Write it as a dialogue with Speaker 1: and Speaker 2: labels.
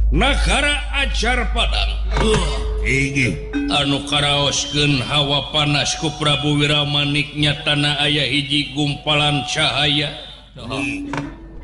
Speaker 1: negara ajar Padang anu karaoskeun hawa panas ku Prabu Wiramaniknya tanah aya hiji gumpalan cahaya